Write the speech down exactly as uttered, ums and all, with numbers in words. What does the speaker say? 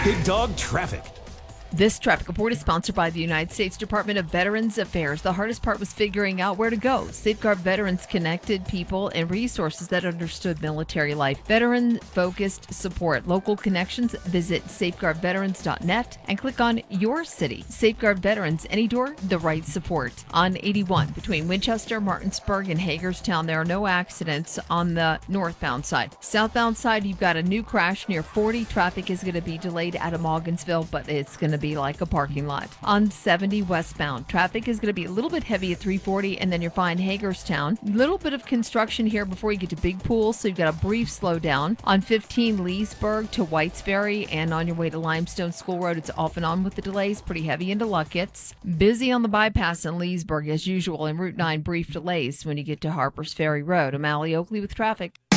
Big Dog Traffic. This traffic report is sponsored by the United States Department of Veterans Affairs. The hardest part was figuring out where to go. Safeguard Veterans connected people and resources that understood military life. Veteran-focused support. Local connections. Visit safeguard veterans dot net and click on your city. Safeguard Veterans, any door, the right support. On eighty-one, between Winchester, Martinsburg, and Hagerstown, there are no accidents on the northbound side. Southbound side, you've got a new crash near forty. Traffic is going to be delayed out of Morgansville, but it's going to be like a parking lot. On seventy westbound, traffic is going to be a little bit heavy at three forty, and then you'll find Hagerstown. Little bit of construction here before you get to Big Pool, so you've got a brief slowdown. On fifteen, Leesburg to Whites Ferry, and on your way to Limestone School Road, it's off and on with the delays, pretty heavy into Luckett's. Busy on the bypass in Leesburg as usual, and Route nine brief delays when you get to Harpers Ferry Road. I'm Allie Oakley with traffic.